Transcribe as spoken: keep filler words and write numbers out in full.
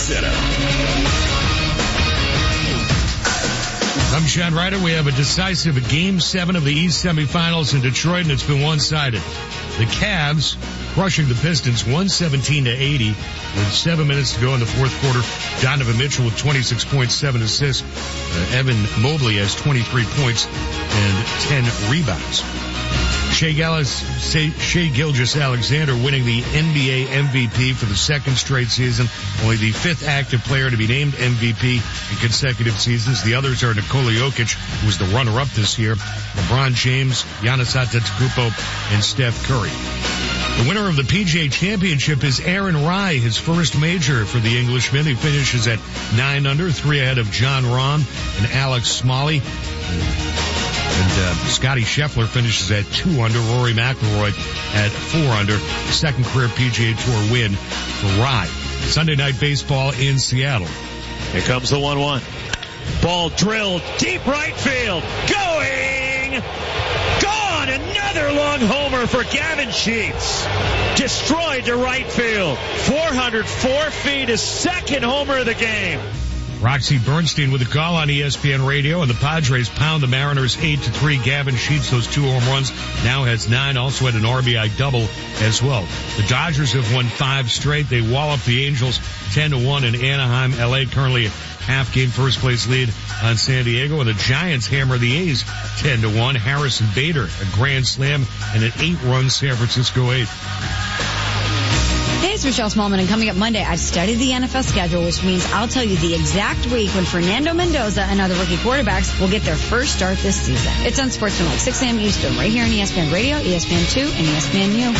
Center. I'm Sean Ryder. We have a decisive Game seven of the East semifinals in Detroit, and it's been one-sided. The Cavs crushing the Pistons one seventeen to eighty with seven minutes to go in the fourth quarter. Donovan Mitchell with twenty-six point seven assists. Uh, Evan Mobley has twenty-three points and ten rebounds. Shai Gilgeous-Alexander winning the N B A M V P for the second straight season. Only the fifth active player to be named M V P in consecutive seasons. The others are Nikola Jokic, who was the runner-up this year, LeBron James, Giannis Antetokounmpo, and Steph Curry. The winner of the P G A Championship is Aaron Rai, his first major for the Englishman. He finishes at nine under, three ahead of John Rahm and Alex Smalley. And uh, Scotty Scheffler finishes at two under. Rory McIlroy at four under. Second career P G A Tour win for Rai. Sunday night baseball in Seattle. Here comes the one one. Ball drilled deep right field. Going! Gone! Another long homer for Gavin Sheets. Destroyed to right field. four hundred four feet, his second homer of the game. Roxy Bernstein with a call on E S P N Radio, and the Padres pound the Mariners eight to three. Gavin Sheets, those two home runs, now has nine, also had an R B I double as well. The Dodgers have won five straight. They wallop the Angels ten to one in Anaheim. L A currently a half game first place lead on San Diego, and the Giants hammer the A's ten to one. Harrison Bader, a grand slam, and an eight run San Francisco eight. Hey, it's Michelle Smallman, and coming up Monday, I've studied the N F L schedule, which means I'll tell you the exact week when Fernando Mendoza and other rookie quarterbacks will get their first start this season. It's on Sportsman like six a.m. Eastern, right here on E S P N Radio, E S P N two, and E S P N U.